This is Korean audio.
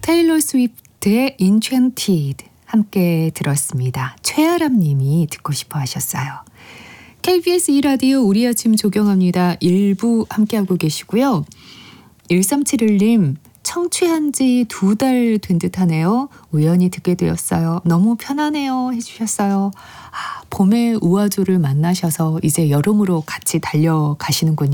테일러 스위프트의 Enchanted 함께 들었습니다. 최아람 님이 듣고 싶어 하셨어요. KBS 2라디오 우리 아침 조경합니다. 1부 함께하고 계시고요. 1371님 청취한 지 2달 된 듯하네요. 우연히 듣게 되었어요. 너무 편하네요 해주셨어요. 봄의 우아조를 만나셔서 이제 여름으로 같이 달려가시는군요.